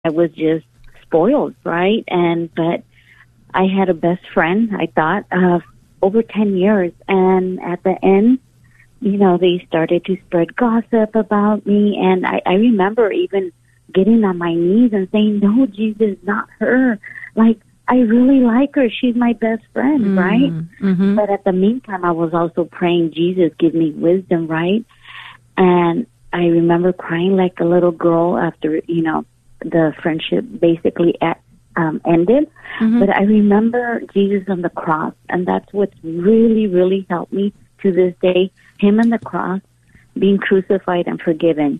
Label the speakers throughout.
Speaker 1: I was just spoiled, right? But I had a best friend, I thought, of over 10 years. And at the end, they started to spread gossip about me. And I remember even getting on my knees and saying, no, Jesus, not her. Like, I really like her. She's my best friend, right?
Speaker 2: Mm-hmm.
Speaker 1: But at the meantime, I was also praying, Jesus, give me wisdom, right? And I remember crying like a little girl after, the friendship basically ended.
Speaker 2: Mm-hmm.
Speaker 1: But I remember Jesus on the cross, and that's what's really, really helped me to this day. Him on the cross, being crucified and forgiven,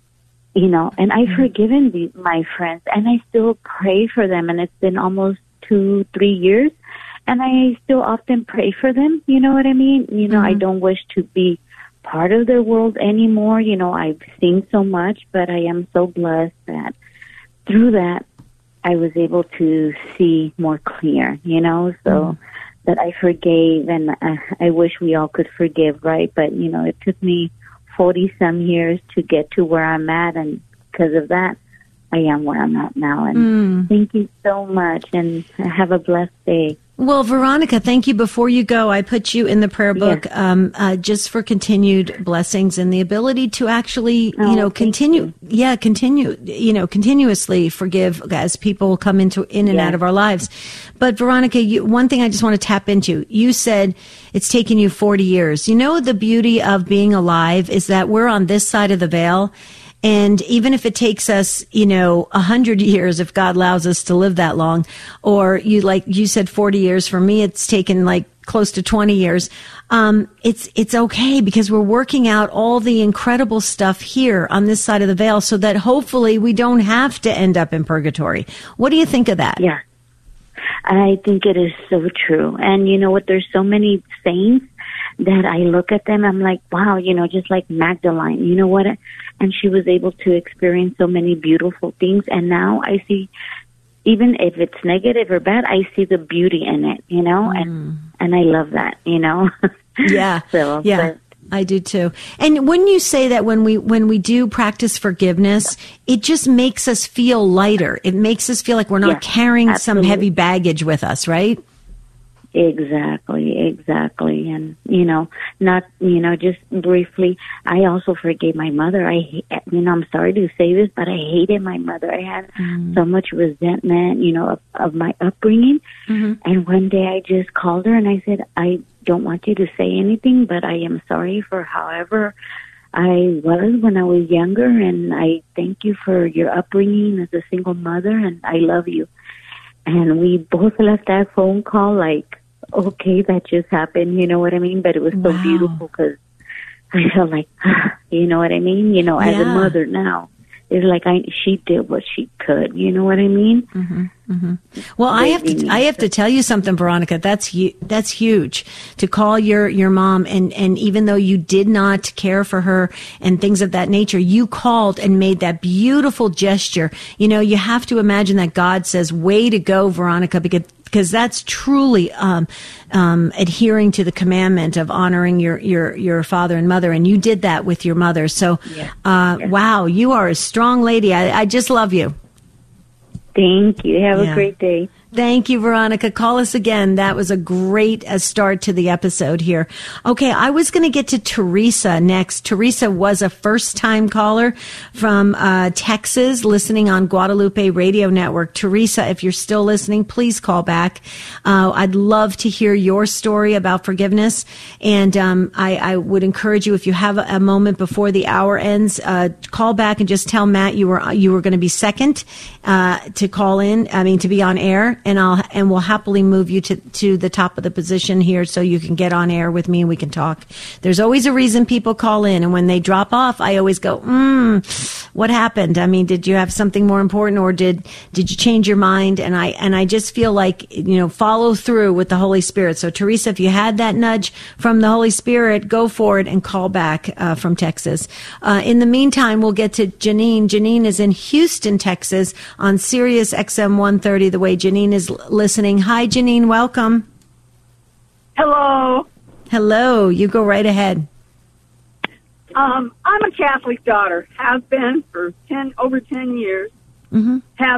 Speaker 1: and I've forgiven my friends, and I still pray for them, and it's been almost 2-3 years, and I still often pray for them. You know what I mean? I don't wish to be part of their world anymore. I've seen so much, but I am so blessed that through that, I was able to see more clear, so that I forgave, and I wish we all could forgive, right? But, it took me 40-some years to get to where I'm at, and because of that, I am where I'm at now. And thank you so much, and have a blessed day.
Speaker 2: Well, Veronica, thank you. Before you go, I put you in the prayer book just for continued blessings and the ability to actually, continue, continuously forgive as people come in and out of our lives. But Veronica, one thing I just want to tap into, you said it's taken you 40 years. The beauty of being alive is that we're on this side of the veil. And even if it takes us, 100 years, if God allows us to live that long, or you said 40 years, for me, it's taken like close to 20 years. It's okay because we're working out all the incredible stuff here on this side of the veil so that hopefully we don't have to end up in purgatory. What do you think of that?
Speaker 1: Yeah, I think it is so true. And you know what? There's so many saints that I look at them, I'm like, wow, just like Magdalene, you know what? And she was able to experience so many beautiful things. And now I see, even if it's negative or bad, I see the beauty in it, and I love that,
Speaker 2: Yeah.
Speaker 1: So,
Speaker 2: yeah. I do too. And when you say that when we do practice forgiveness, it just makes us feel lighter. It makes us feel like we're not carrying some heavy baggage with us, right?
Speaker 1: Exactly. And, just briefly, I also forgave my mother. I'm sorry to say this, but I hated my mother. I had so much resentment, of my upbringing. Mm-hmm. And one day I just called her and I said, I don't want you to say anything, but I am sorry for however I was when I was younger. And I thank you for your upbringing as a single mother, and I love you. And we both left that phone call like, okay, that just happened, you know what I mean? But it was so beautiful because I felt like, you know what I mean? As a mother now, it's like she did what she could, you know what I mean?
Speaker 2: Mm-hmm. Mm-hmm. Well, I have to tell you something, Veronica. That's huge to call your mom, and even though you did not care for her and things of that nature, you called and made that beautiful gesture. You have to imagine that God says, "Way to go, Veronica," because that's truly adhering to the commandment of honoring your father and mother, and you did that with your mother. So, wow, you are a strong lady. I just love you.
Speaker 1: Thank you. Have a great day.
Speaker 2: Thank you, Veronica. Call us again. That was a great start to the episode here. Okay, I was going to get to Teresa next. Teresa was a first-time caller from Texas, listening on Guadalupe Radio Network. Teresa, if you're still listening, please call back. I'd love to hear your story about forgiveness. And I would encourage you, if you have a moment before the hour ends, call back and just tell Matt you were going to be second to call in. To be on air. And we'll happily move you to the top of the position here so you can get on air with me and we can talk. There's always a reason people call in, and when they drop off, I always go, what happened? Did you have something more important, or did you change your mind? And I just feel like, follow through with the Holy Spirit. So Teresa, if you had that nudge from the Holy Spirit, go for it and call back from Texas. In the meantime, we'll get to Janine. Janine is in Houston, Texas on Sirius XM 130, the way Janine is listening. Hi, Janine. Welcome.
Speaker 3: Hello.
Speaker 2: Hello. You go right ahead.
Speaker 3: I'm a Catholic daughter. Have been for over 10 years. have